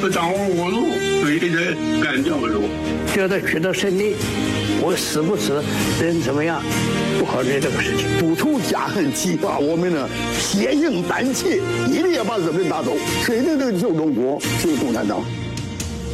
不掌握我路，对人干掉路。 觉得取得胜利，我死不死，人怎么样，不考虑这个事情。 补充加恨，激发我们的血性胆气，一定要把日本人打走。谁能拯救中国？就是共产党。